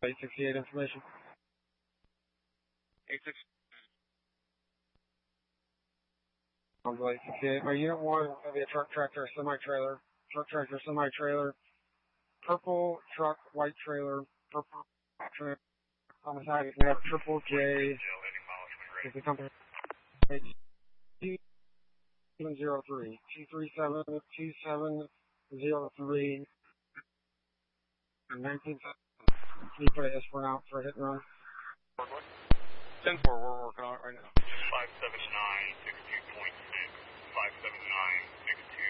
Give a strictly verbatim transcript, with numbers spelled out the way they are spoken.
eight sixty-eight information. eight six. Convoy eight sixty-eight. My unit one is going to be a truck, tractor, semi-trailer. Truck, tractor, semi-trailer. Purple truck, white trailer. Purple trailer. On the side, we have Triple J. Is the company. two seven zero three. two three seven two seven zero three. nineteen. Can you put an Esperant out for a hit and run? ten four, we're working on it right now. five seven nine, six two point six, five seven nine.